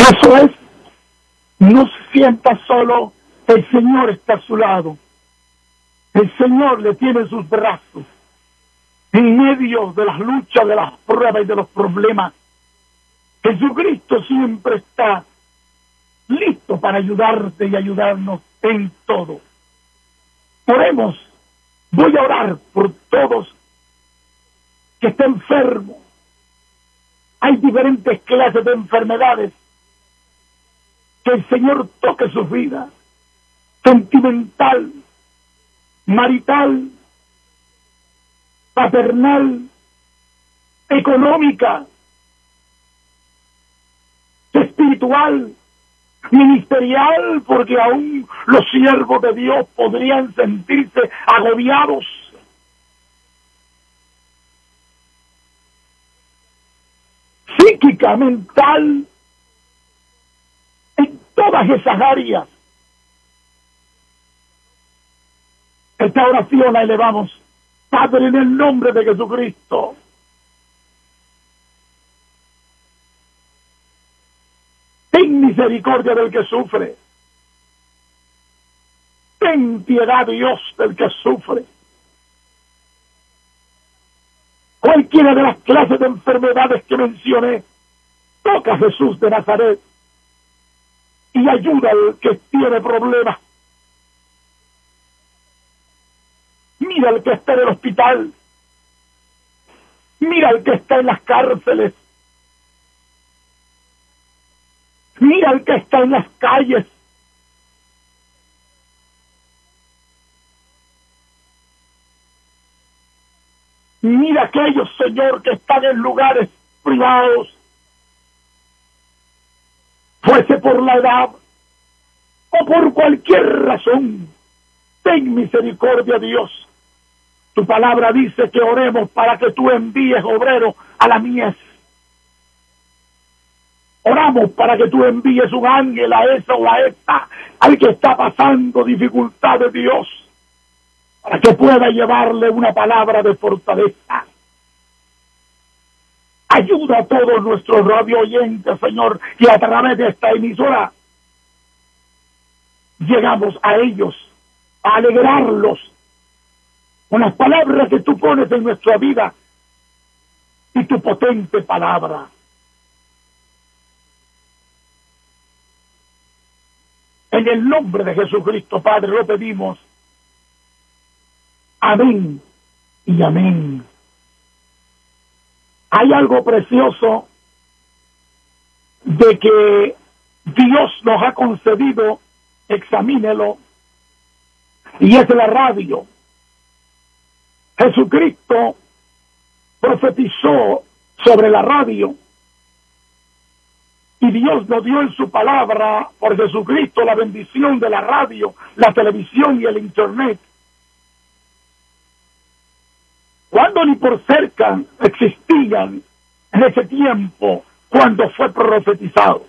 Eso es, no se sienta solo, el Señor está a su lado. El Señor le tiene en sus brazos. En medio de las luchas, de las pruebas y de los problemas, Jesucristo siempre está listo para ayudarte y ayudarnos en todo. Oremos. Voy a orar por todos que estén enfermos. Hay diferentes clases de enfermedades. Que el Señor toque su vida sentimental, marital, paternal, económica, espiritual, ministerial, porque aún los siervos de Dios podrían sentirse agobiados. Psíquica, mental, en todas esas áreas. Esta oración la elevamos, Padre, en el nombre de Jesucristo. Ten misericordia del que sufre. Ten piedad, Dios, del que sufre. Cualquiera de las clases de enfermedades que mencioné, toca a Jesús de Nazaret y ayuda al que tiene problemas. Mira al que está en el hospital. Mira al que está en las cárceles. Mira al que está en las calles. Mira aquellos, Señor, que están en lugares privados, fuese por la edad o por cualquier razón. Ten misericordia, Dios. Tu palabra dice que oremos para que tú envíes obreros a la mies. Oramos para que tú envíes un ángel a esa o a esta, al que está pasando dificultades, Dios, para que pueda llevarle una palabra de fortaleza. Ayuda a todos nuestros radio oyentes, Señor, que a través de esta emisora llegamos a ellos, a alegrarlos con las palabras que tú pones en nuestra vida y tu potente palabra. En el nombre de Jesucristo, Padre, lo pedimos. Amén y amén. Hay algo precioso de que Dios nos ha concedido, examínelo, y es la radio. Jesucristo profetizó sobre la radio y Dios nos dio en su palabra por Jesucristo la bendición de la radio, la televisión y el internet. Cuando ni por cerca existían en ese tiempo cuando fue profetizado.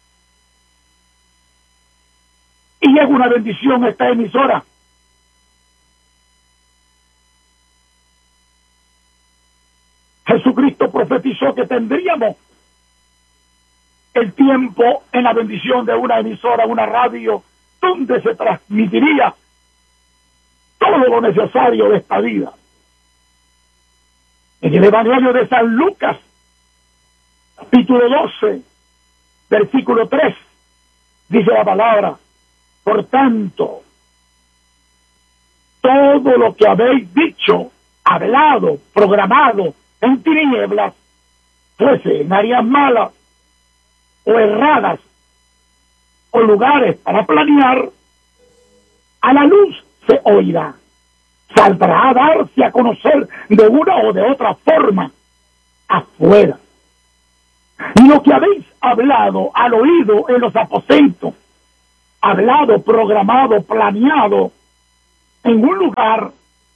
Y es una bendición esta emisora. Jesucristo profetizó que tendríamos el tiempo en la bendición de una emisora, una radio, donde se transmitiría todo lo necesario de esta vida. En el Evangelio de San Lucas, capítulo 12, versículo 3, dice la palabra: por tanto, todo lo que habéis dicho, hablado, programado en tinieblas, fuese en áreas malas o erradas o lugares para planear, a la luz se oirá. Saldrá a darse a conocer de una o de otra forma afuera. Y lo que habéis hablado al oído en los aposentos, hablado, programado, planeado en un lugar,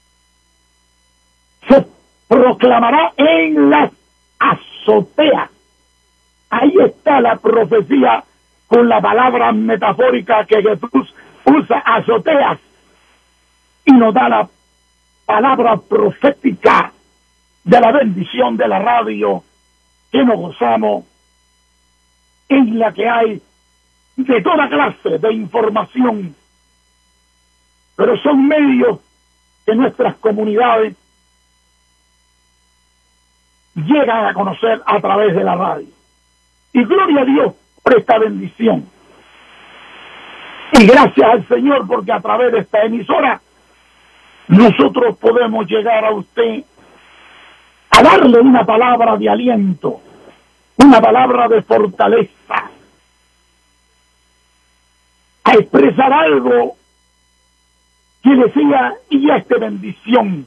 se proclamará en las azoteas. Ahí está la profecía con la palabra metafórica que Jesús usa, azoteas, y nos da la palabra profética de la bendición de la radio que nos gozamos en isla que hay de toda clase de información, pero son medios que nuestras comunidades llegan a conocer a través de la radio. Y gloria a Dios por esta bendición. Y gracias al Señor porque a través de esta emisora nosotros podemos llegar a usted a darle una palabra de aliento, una palabra de fortaleza, a expresar algo que le sea y esta bendición.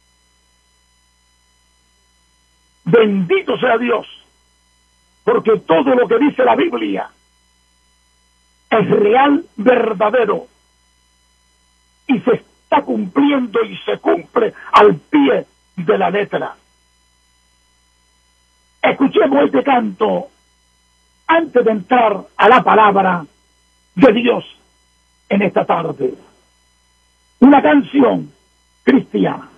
Bendito sea Dios, porque todo lo que dice la Biblia es real, verdadero, y se está cumpliendo y se cumple al pie de la letra. Escuchemos este canto antes de entrar a la palabra de Dios en esta tarde. Una canción cristiana.